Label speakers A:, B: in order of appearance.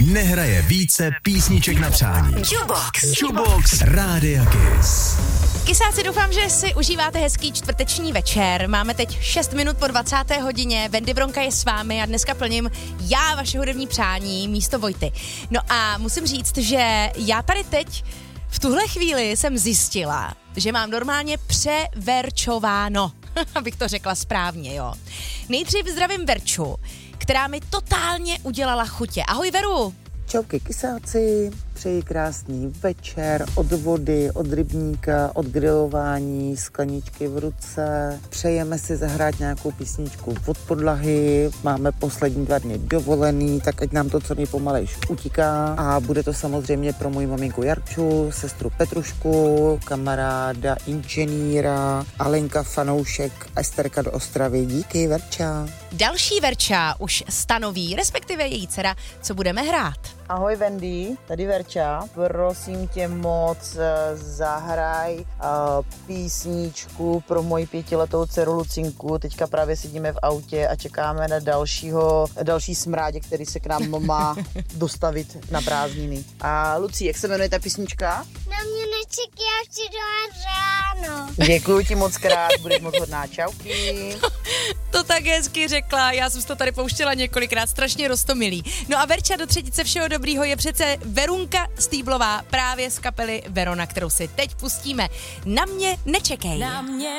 A: nehraje více písniček na přání. Jukebox Rádia Kiss.
B: Kysáci, doufám, že si užíváte hezký čtvrteční večer. Máme teď 6 minut po 20. hodině. Wendy Bronka je s vámi a dneska plním já vaše hudební přání místo Vojty. No a musím říct, že já tady teď v tuhle chvíli jsem zjistila, že mám normálně převerčováno, abych to řekla správně, jo. Nejdřív zdravím Verču, která mi totálně udělala chutě. Ahoj, Veru.
C: Čauky kysáci, přeji krásný večer od vody, od rybníka, od grilování, skleničky v ruce. Přejeme si zahrát nějakou písničku od podlahy, máme poslední 2 dny dovolený, tak ať nám to co nejpomalejš utíká. A bude to samozřejmě pro moji maminku Jarču, sestru Petrušku, kamaráda, inženýra, Alenka fanoušek, Esterka do Ostravy. Díky, Verča.
B: Další Verča už stanoví, respektive její dcera, co budeme hrát.
D: Ahoj Wendy, tady Verča. Prosím tě moc, zahraj písničku pro moji 5letou dceru Lucinku. Teďka právě sedíme v autě a čekáme na další smrádě, který se k nám má dostavit na prázdniny. A Lucí, jak se jmenuje ta písnička?
E: Na mě nečeky, já přijdu ráno.
D: Děkuji ti moc krát, budeš moc hodná. Čauky.
B: To tak hezky řekla, já jsem to tady pouštěla několikrát, strašně roztomilý. No a Verča do třetice všeho dobrýho je přece Verunka Stýblová, právě z kapely Verona, kterou si teď pustíme. Na mě nečekej.